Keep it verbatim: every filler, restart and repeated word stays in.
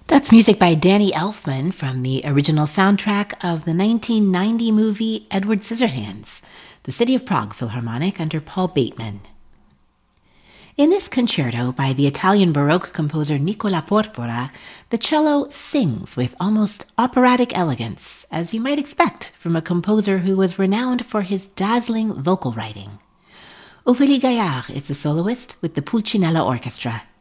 That's music by Danny Elfman from the original soundtrack of the nineteen ninety movie Edward Scissorhands, the City of Prague Philharmonic under Paul Bateman. In this concerto by the Italian Baroque composer Nicola Porpora, the cello sings with almost operatic elegance, as you might expect from a composer who was renowned for his dazzling vocal writing. Ophélie Gaillard is the soloist with the Pulcinella Orchestra.